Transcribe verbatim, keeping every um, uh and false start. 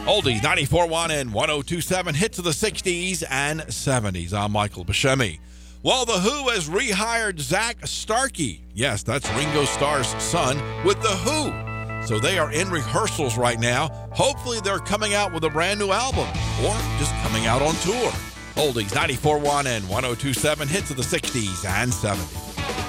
Oldies ninety-four point one and one oh two point seven, hits of the sixties and seventies. I'm Michael Buscemi. Well, The Who has rehired Zach Starkey. Yes, that's Ringo Starr's son with The Who. So they are in rehearsals right now. Hopefully they're coming out with a brand new album or just coming out on tour. Oldies ninety-four point one and one oh two point seven, hits of the sixties and seventies.